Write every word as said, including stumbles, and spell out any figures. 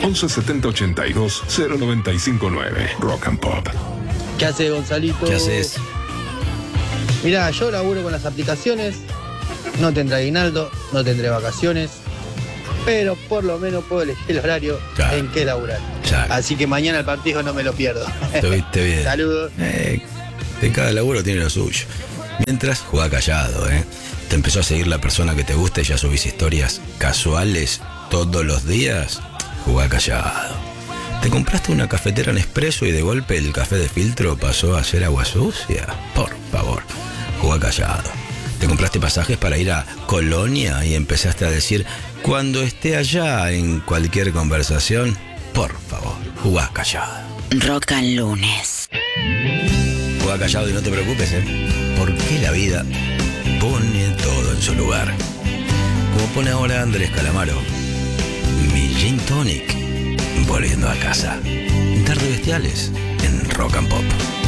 once setenta ochenta y dos cero noventa y cinco nueve. Rock and Pop. ¿Qué haces, Gonzalito? ¿Qué haces? Mirá, yo laburo con las aplicaciones, no tendré aguinaldo, no tendré vacaciones, pero por lo menos puedo elegir el horario Claro. en qué laburar. Claro. Así que mañana el partido no me lo pierdo. Estuviste bien. Saludos. Eh, de cada laburo tiene lo suyo. Mientras, jugá callado, ¿eh? Te empezó a seguir la persona que te gusta y ya subís historias casuales todos los días. Jugá callado. ¿Te compraste una cafetera Nespresso y de golpe el café de filtro pasó a ser agua sucia? Por favor, jugá callado. ¿Te compraste pasajes para ir a Colonia y empezaste a decir cuando esté allá en cualquier conversación? Por favor, jugá callado. Rock and Lunes. Jugá callado y no te preocupes, ¿eh? Porque la vida pone todo en su lugar. Como pone ahora Andrés Calamaro. Mi gin tonic volviendo a casa. Tarde Bestiales en Rock and Pop.